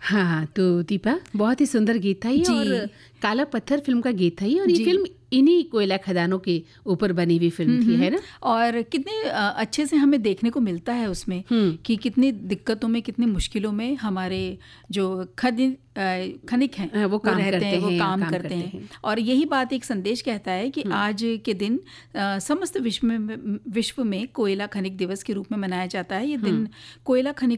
हाँ, तो दीपा बहुत ही सुंदर गीत था ये और काला पत्थर फिल्म का गीत था ये और ये फिल्म इन्हीं कोयला खदानों के ऊपर बनी हुई फिल्म थी, है ना। और कितने अच्छे से हमें देखने को मिलता है उसमें कि कितनी दिक्कतों में, कितनी मुश्किलों में हमारे जो खनिक हैं वो काम रहते हैं, वो काम करते हैं। और यही बात एक संदेश कहता है कि आज के दिन समस्त विश्व में कोयला खनिक दिवस के रूप में मनाया जाता है। ये दिन कोयला खनिक